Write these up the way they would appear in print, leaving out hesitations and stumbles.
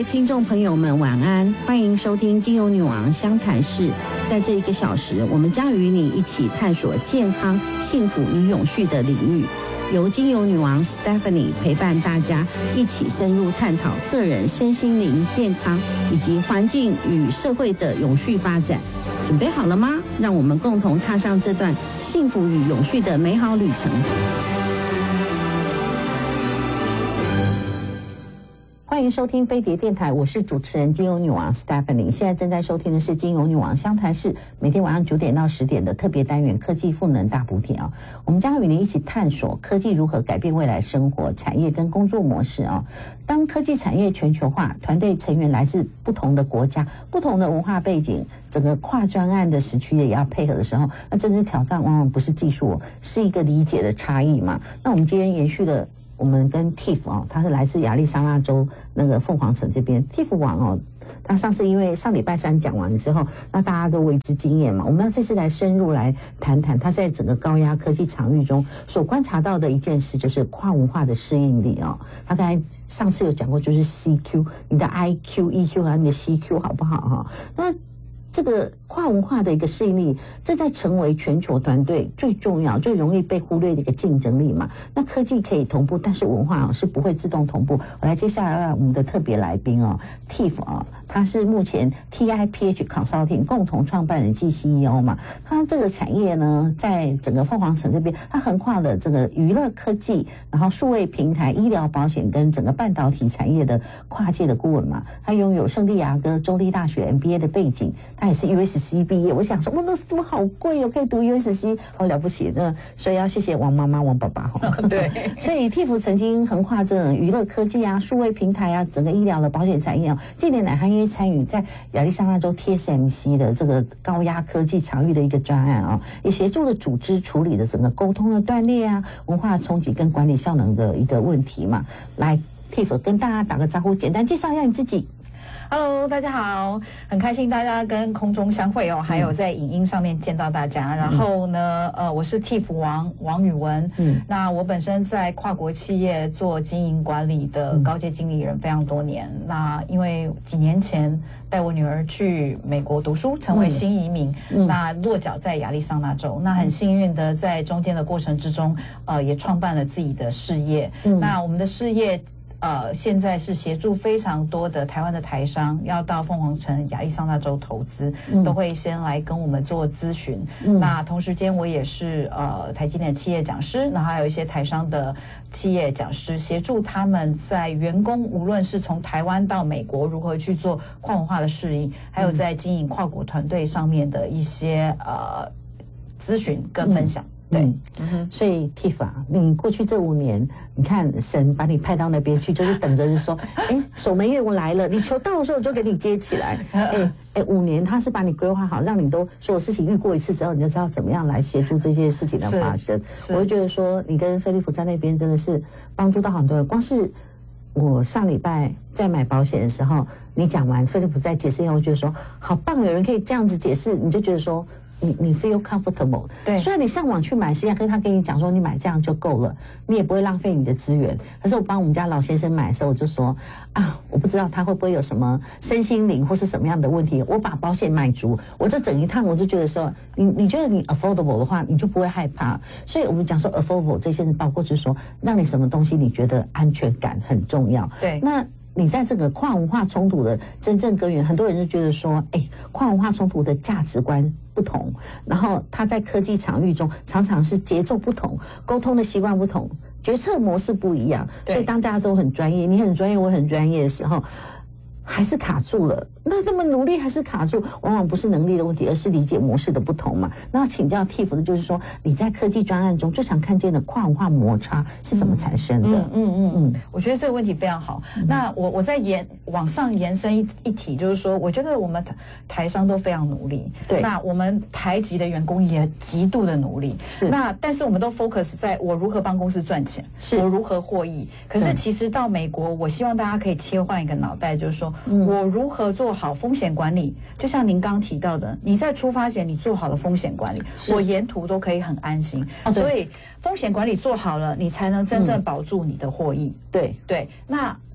位听众朋友们晚安，欢迎收听精油女王相谈室。在这1个小时，我们将与你一起探索健康、幸福与永续的领域，由精油女王 Stephanie 陪伴大家一起深入探讨个人身心灵健康以及环境与社会的永续发展。准备好了吗？让我们共同踏上这段幸福与永续的美好旅程。欢迎收听飞碟电台，我是主持人精油女王 Stephanie。现在正在收听的是精油女王相谈室，每天晚上9点到10点的特别单元科技赋能大补帖啊。我们将与你一起探索科技如何改变未来生活、产业跟工作模式啊。当科技产业全球化，团队成员来自不同的国家、不同的文化背景，整个跨专案的时区也要配合的时候，那真正挑战往往不是技术，是一个理解的差异嘛。那我们今天延续了我们跟 Tiff 哦，他是来自亚利桑那州那个凤凰城这边 Tiff 王哦，他上次因为上礼拜3讲完之后，那大家都为之惊艳嘛。我们要这次来深入来谈谈他在整个高压科技场域中所观察到的一件事，就是跨文化的适应力哦。他刚才上次有讲过，就是 CQ， 你的 IQ、EQ 和你的 CQ 好不好哈？那这个跨文化的一个适应力，这在成为全球团队最重要、最容易被忽略的一个竞争力嘛。那科技可以同步，但是文化是不会自动同步。我来介绍我们的特别来宾哦 ，Tiff 啊，他是目前 TIPH Consulting 共同创办人暨 CEO 嘛。他这个产业呢，在整个凤凰城这边，他横跨了这个娱乐科技，然后数位平台、医疗保险跟整个半导体产业的跨界的顾问嘛。他拥有圣地亚哥州立大学 MBA 的背景。他也是 USC 毕业，我想说，哇，那怎么好贵哦，可以读 USC， 好了不起呢。所以要谢谢王妈妈、王爸爸哈。对，所以 Tiff 曾经横跨这种娱乐科技啊、数位平台啊、整个医疗的保险产业啊。近年来，他因为参与在亚利桑那州 TSMC 的这个高压科技场域的一个专案啊，也协助了组织处理的整个沟通的断裂啊、文化冲击跟管理效能的一个问题嘛。来 ，Tiff 跟大家打个招呼，简单介绍一下你自己。 Hello， 大家好，很开心大家跟空中相会哦，还有在影音上面见到大家。然后呢，我是 Tiff 王宇文。那我本身在跨国企业做经营管理的高阶经理人非常多年。那因为几年前带我女儿去美国读书，成为新移民，那落脚在亚利桑那州。那很幸运的在中间的过程之中，也创办了自己的事业。那我们的事业现在是协助非常多的台湾的台商要到凤凰城亚利桑那州投资，都会先来跟我们做咨询。那同时间我也是台积电企业讲师，然后还有一些台商的企业讲师，协助他们在员工无论是从台湾到美国如何去做跨文化的适应，还有在经营跨国团队上面的一些咨询跟分享。对， 所以 Tiff 啊，你过去这5年，你看神把你派到那边去，就是等着是说，守门员我来了，你球到的时候我就给你接起来。5年他是把你规划好，让你都所有事情遇过一次之后，你就知道怎么样来协助这些事情的发生。我就觉得说，你跟飞利浦在那边真的是帮助到很多人。光是我上礼拜在买保险的时候，你讲完飞利浦在解释以后，我觉得说好棒，有人可以这样子解释，你就觉得说。你 feel comfortable， 对，虽然你上网去买是一样，可是他跟你讲说你买这样就够了，你也不会浪费你的资源。可是我帮我们家老先生买的时候，我就说我不知道他会不会有什么身心灵或是什么样的问题，我把保险买足，我就整一趟，我就觉得说，你觉得你 affordable 的话，你就不会害怕。所以我们讲说 affordable 这些，包括就是说，让你什么东西你觉得安全感很重要。对，那。你在这个跨文化冲突的真正根源，很多人就觉得说，跨文化冲突的价值观不同，然后他在科技场域中常常是节奏不同，沟通的习惯不同，决策模式不一样，所以当大家都很专业，你很专业，我很专业的时候，还是卡住了。那么努力还是卡住，往往不是能力的问题，而是理解模式的不同嘛。那请教 Tiff 的就是说，你在科技专案中最常看见的跨文化摩擦是怎么产生的？ 我觉得这个问题非常好。那我再往上延伸一提，就是说，我觉得我们台商都非常努力，对，那我们台籍的员工也极度的努力，是。那但是我们都 focus 在我如何帮公司赚钱，是我如何获益。可是其实到美国，我希望大家可以切换一个脑袋，就是说我如何做好风险管理，就像您刚提到的，你在出发前你做好了风险管理，我沿途都可以很安心。所以风险管理做好了，你才能真正保住你的获益。对对，那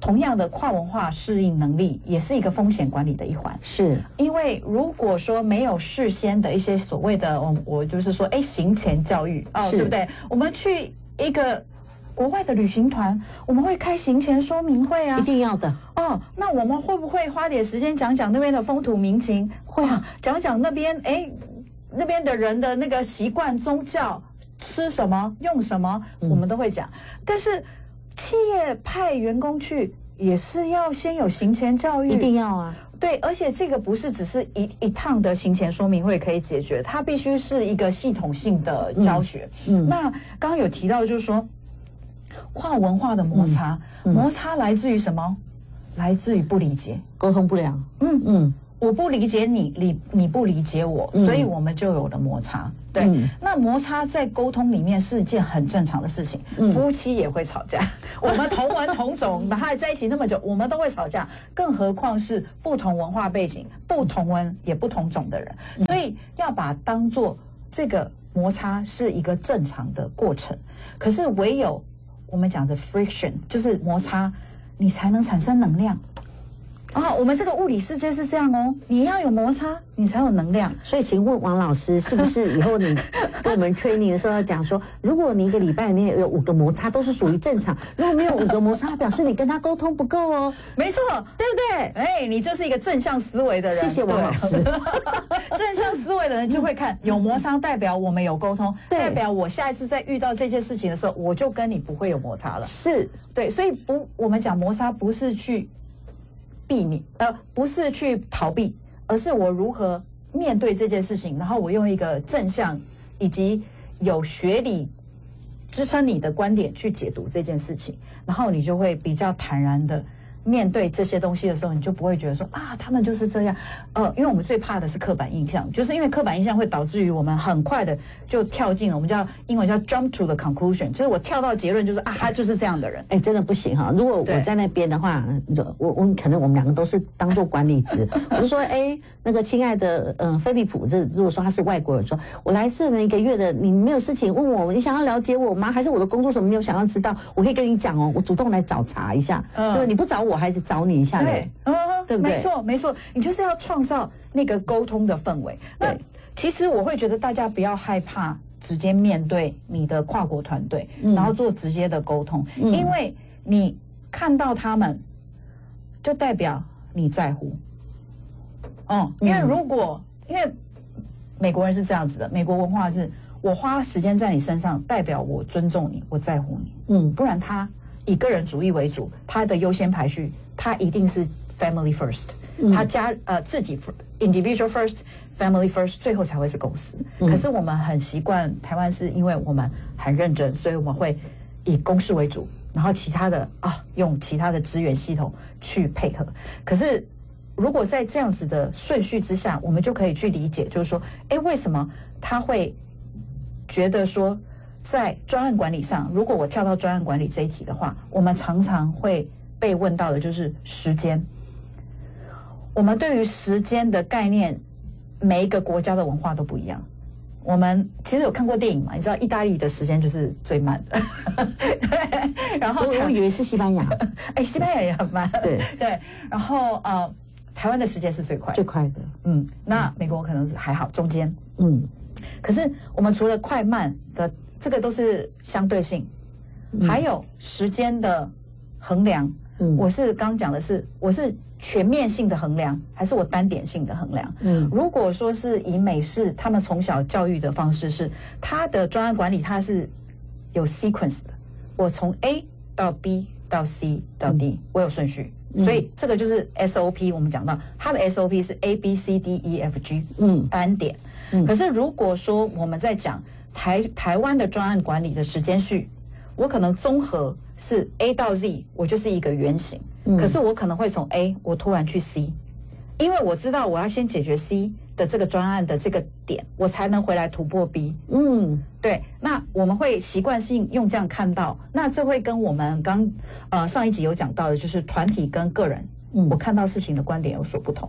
同样的跨文化适应能力也是一个风险管理的一环。 是因为如果说没有事先的一些所谓的我就是说行前教育对不对？我们去一个国外的旅行团，我们会开行前说明会啊， 一定要的那我们会不会花点时间讲讲那边的风土民情？会啊，讲讲那边那边的人的那个习惯、宗教、吃什么、用什么，我们都会讲。但是企业派员工去也是要先有行前教育， 一定要啊。 对，而且这个不是只是一趟的行前说明会可以解决，它必须是一个系统性的教学。那刚刚有提到就是说跨文化的摩擦，摩擦来自于什么？来自于不理解， 沟通不良。 我不理解你，你不理解我，所以我们就有了摩擦。对，那摩擦在沟通里面是一件很正常的事情，夫妻也会吵架，我们同文同种，哪怕在一起那么久，我们都会吵架，更何况是不同文化背景、不同文也不同种的人，所以要把当做这个摩擦是一个正常的过程。可是唯有我们讲的 friction， 就是摩擦，你才能产生能量。我们这个物理世界是这样你要有摩擦，你才有能量。 所以，请问王老师，是不是以后你跟我们 training 的时候要讲说，如果你一个礼拜内有5个摩擦，都是属于正常；如果没有5个摩擦，表示你跟他沟通不够哦。 没错， 对不对？ 你就是一个正向思维的人。 谢谢王老师。 正向思维的人就会看有摩擦，代表我们有沟通，代表我下一次再遇到这件事情的时候，我就跟你不会有摩擦了。 是对，所以我们讲摩擦不是去避免，不是去逃避，而是我如何面对这件事情，然后我用一个正向以及有学理支撑你的观点去解读这件事情，然后你就会比较坦然的面对这些东西的时候，你就不会觉得说他们就是这样，因为我们最怕的是刻板印象，就是因为刻板印象会导致于我们很快的就跳进了，我们英文叫 jump to the conclusion， 就是我跳到结论就是他就是这样的人。 真的不行哈！如果我在那边的话，我可能我们2个都是当做管理职，我就说那个亲爱的菲利普，如果说他是外国人，说我来这么1个月的，你没有事情问我，你想要了解我吗？还是我的工作什么你有想要知道？我可以跟你讲我主动来找茬一下，对吧？你不找我还是找你一下嘞，对不对？ 没错，你就是要创造那个沟通的氛围。那其实我会觉得大家不要害怕直接面对你的跨国团队，然后做直接的沟通，因为你看到他们，就代表你在乎。因为美国人是这样子的，美国文化是我花时间在你身上，代表我尊重你，我在乎你。不然他以个人主义为主，他的优先排序，他一定是 family first，他自己 individual first。Family first， 最后才会是公司。可是我们很习惯，台湾是因为我们很认真，所以我们会以公事为主，然后其他的用其他的资源系统去配合。可是如果在这样子的顺序之下，我们就可以去理解，就是说，为什么他会觉得说，在专案管理上，如果我跳到专案管理这一题的话，我们常常会被问到的就是时间。我们对于时间的概念，每一个国家的文化都不一样。我们其实有看过电影嘛？你知道意大利的时间就是最慢的，然后我以为是西班牙， 西班牙也很慢，对。然后台湾的时间是最快的，那美国可能是还好中间，可是我们除了快慢的这个都是相对性，还有时间的衡量。我是刚讲的是我是全面性的衡量，还是我单点性的衡量？如果说是以美式他们从小教育的方式是，他的专案管理他是有 sequence 的，我从 A 到 B 到 C 到 D，我有顺序，所以这个就是 SOP。我们讲到他的 SOP 是 A B C D E F G，单点。可是如果说我们在讲台湾的专案管理的时间序，我可能综合是 A 到 Z， 我就是一个圆形。可是我可能会从 A 我突然去 C， 因为我知道我要先解决 C 的这个专案的这个点，我才能回来突破 B。对，那我们会习惯性用这样看到，那这会跟我们上一集有讲到的，就是团体跟个人，我看到事情的观点有所不同。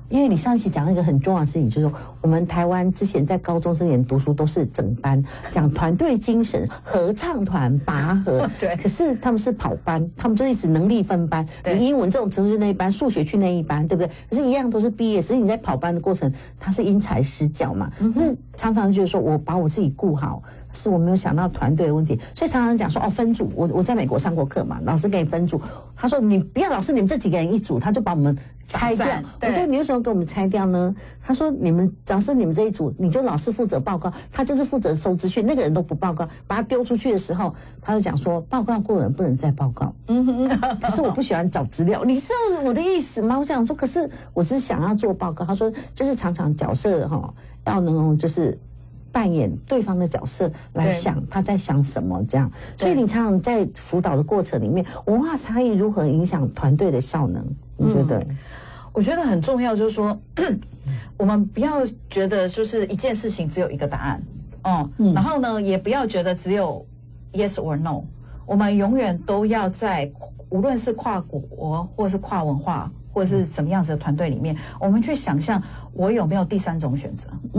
因为你上一期讲一个很重要的事情，就是说我们台湾之前在高中生前读书都是整班讲团队精神、合唱团、拔河， 对。 可是他们是跑班，他们就一直能力分班，你英文这种程度去那一班，数学去那一班，对不对？可是一样都是毕业，只是你在跑班的过程，它是因材施教嘛。可是常常就是说我把我自己顾好。是我没有想到团队的问题，所以常常讲说分组。我在美国上过课嘛，老师给你分组，他说你不要老师你们这几个人一组，他就把我们拆掉。我说你为什么给我们拆掉呢？他说你们老师你们这一组，你就老师负责报告，他就是负责收资讯，那个人都不报告，把他丢出去的时候，他就讲说报告过的人不能再报告。可是我不喜欢找资料，你知道我的意思吗？我想说，可是我只是想要做报告。他说就是常常角色要能够就是扮演对方的角色来想他在想什么这样，所以你常常在辅导的过程里面，文化差异如何影响团队的效能？你觉得？ 我觉得很重要，就是说，我们不要觉得就是一件事情只有一个答案，然后呢，也不要觉得只有 yes or no， 我们永远都要在无论是跨国或是跨文化或者是怎么样子的团队里面，我们去想象我有没有第三种选择。